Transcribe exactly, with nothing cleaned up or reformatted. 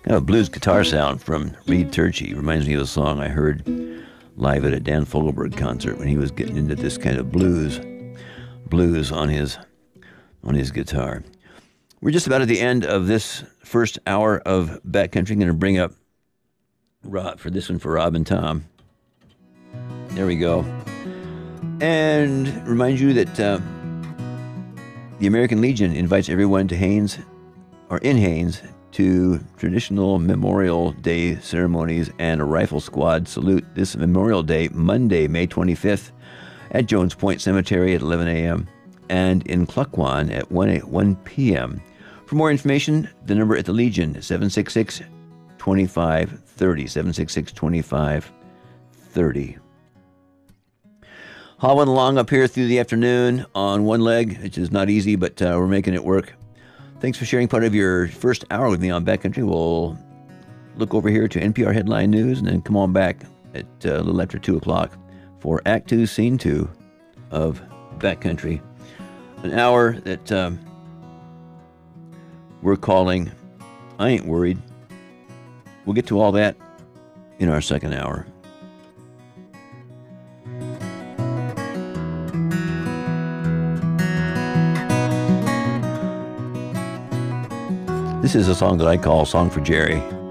Kind of a blues guitar sound from Reed Turchi. Reminds me of a song I heard live at a Dan Fogelberg concert when he was getting into this kind of blues, blues on his on his guitar. We're just about at the end of this first hour of Backcountry. I'm going to bring up Rob for this one for Rob and Tom. There we go. And remind you that uh, the American Legion invites everyone to Haines, or in Haines, to traditional Memorial Day ceremonies and a rifle squad salute this Memorial Day, Monday, May twenty-fifth, at Jones Point Cemetery at eleven a.m. and in Cluckwan at one p.m. For more information, the number at the Legion is seven six six, two five three zero, seven six six, two five three zero. Hauling along up here through the afternoon on one leg, which is not easy, but uh, we're making it work. Thanks for sharing part of your first hour with me on Backcountry. We'll look over here to N P R Headline News and then come on back at uh, a little after two o'clock for Act two, Scene two of Backcountry. An hour that um, we're calling I Ain't Worried. We'll get to all that in our second hour. This is a song that I call Song for Jerry.